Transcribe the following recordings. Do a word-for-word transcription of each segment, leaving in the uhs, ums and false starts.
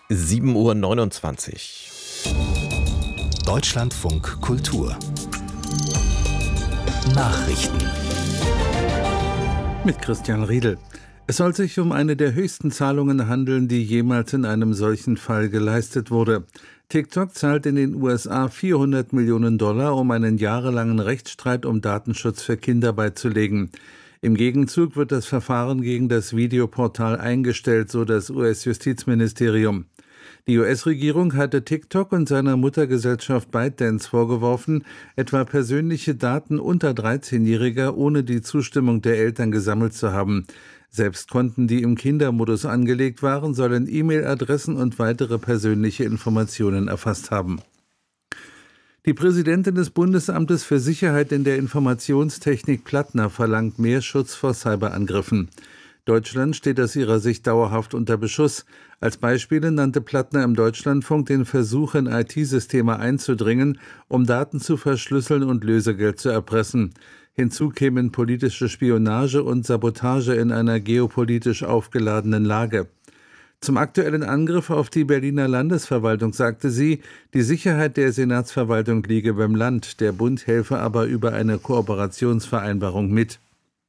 sieben Uhr neunundzwanzig. Deutschlandfunk Kultur Nachrichten mit Christian Riedel. Es soll sich um eine der höchsten Zahlungen handeln, die jemals in einem solchen Fall geleistet wurde. TikTok zahlt in den U S A vierhundert Millionen Dollar, um einen jahrelangen Rechtsstreit um Datenschutz für Kinder beizulegen. Im Gegenzug wird das Verfahren gegen das Videoportal eingestellt, so das U S-Justizministerium. Die U S-Regierung hatte TikTok und seiner Muttergesellschaft ByteDance vorgeworfen, etwa persönliche Daten unter dreizehnjähriger ohne die Zustimmung der Eltern gesammelt zu haben. Selbst Konten, die im Kindermodus angelegt waren, sollen E-Mail-Adressen und weitere persönliche Informationen erfasst haben. Die Präsidentin des Bundesamtes für Sicherheit in der Informationstechnik Plattner verlangt mehr Schutz vor Cyberangriffen. Deutschland steht aus ihrer Sicht dauerhaft unter Beschuss. Als Beispiele nannte Plattner im Deutschlandfunk den Versuch, in I T-Systeme einzudringen, um Daten zu verschlüsseln und Lösegeld zu erpressen. Hinzu kämen politische Spionage und Sabotage in einer geopolitisch aufgeladenen Lage. Zum aktuellen Angriff auf die Berliner Landesverwaltung sagte sie, die Sicherheit der Senatsverwaltung liege beim Land, der Bund helfe aber über eine Kooperationsvereinbarung mit.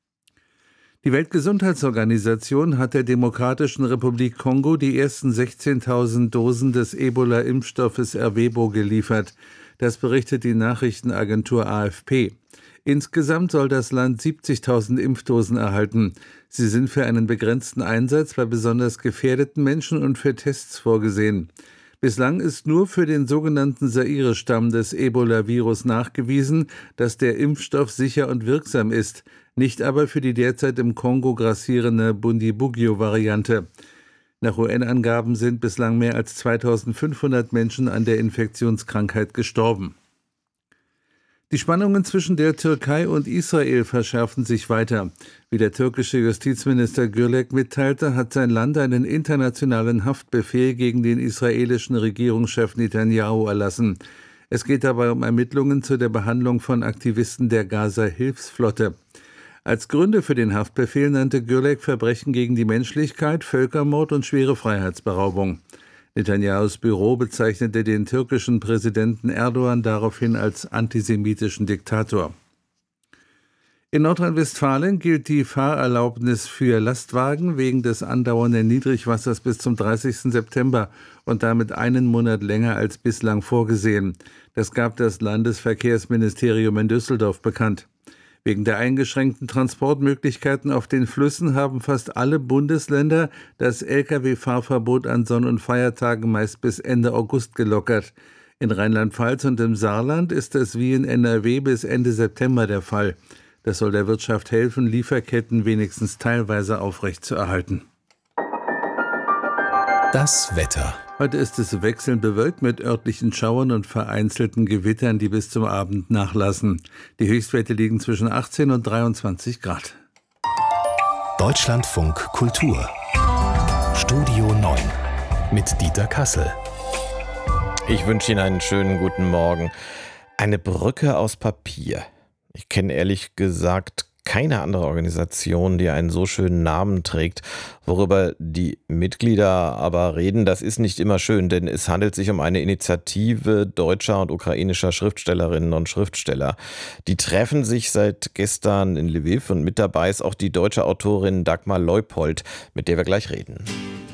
Die Weltgesundheitsorganisation hat der Demokratischen Republik Kongo die ersten sechzehntausend Dosen des Ebola-Impfstoffes Ervebo geliefert. Das berichtet die Nachrichtenagentur A F P. Insgesamt soll das Land siebzigtausend Impfdosen erhalten. Sie sind für einen begrenzten Einsatz bei besonders gefährdeten Menschen und für Tests vorgesehen. Bislang ist nur für den sogenannten Zaire-Stamm des Ebola-Virus nachgewiesen, dass der Impfstoff sicher und wirksam ist, nicht aber für die derzeit im Kongo grassierende Bundibugyo-Variante. Nach U N-Angaben sind bislang mehr als zweitausendfünfhundert Menschen an der Infektionskrankheit gestorben. Die Spannungen zwischen der Türkei und Israel verschärfen sich weiter. Wie der türkische Justizminister Gürlek mitteilte, hat sein Land einen internationalen Haftbefehl gegen den israelischen Regierungschef Netanyahu erlassen. Es geht dabei um Ermittlungen zu der Behandlung von Aktivisten der Gaza-Hilfsflotte. Als Gründe für den Haftbefehl nannte Gürlek Verbrechen gegen die Menschlichkeit, Völkermord und schwere Freiheitsberaubung. Netanyahus Büro bezeichnete den türkischen Präsidenten Erdogan daraufhin als antisemitischen Diktator. In Nordrhein-Westfalen gilt die Fahrerlaubnis für Lastwagen wegen des andauernden Niedrigwassers bis zum dreißigsten September und damit einen Monat länger als bislang vorgesehen. Das gab das Landesverkehrsministerium in Düsseldorf bekannt. Wegen der eingeschränkten Transportmöglichkeiten auf den Flüssen haben fast alle Bundesländer das L K W-Fahrverbot an Sonn- und Feiertagen meist bis Ende August gelockert. In Rheinland-Pfalz und im Saarland ist es wie in N R W bis Ende September der Fall. Das soll der Wirtschaft helfen, Lieferketten wenigstens teilweise aufrechtzuerhalten. Das Wetter. Heute ist es wechselnd bewölkt mit örtlichen Schauern und vereinzelten Gewittern, die bis zum Abend nachlassen. Die Höchstwerte liegen zwischen achtzehn und dreiundzwanzig Grad. Deutschlandfunk Kultur Studio neun mit Dieter Kassel. Ich wünsche Ihnen einen schönen guten Morgen. Eine Brücke aus Papier. Ich kenne ehrlich gesagt keine andere Organisation, die einen so schönen Namen trägt. Worüber die Mitglieder aber reden, das ist nicht immer schön, denn es handelt sich um eine Initiative deutscher und ukrainischer Schriftstellerinnen und Schriftsteller. Die treffen sich seit gestern in Lviv und mit dabei ist auch die deutsche Autorin Dagmar Leupold, mit der wir gleich reden.